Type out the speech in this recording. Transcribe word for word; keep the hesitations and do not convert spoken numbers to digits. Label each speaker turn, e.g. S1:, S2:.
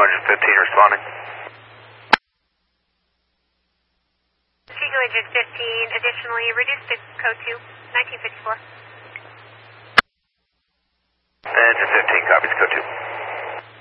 S1: Engine fifteen responding.
S2: Chico Engine fifteen, additionally reduced to code two, nineteen fifty-four.
S1: Engine fifteen, copies, code two.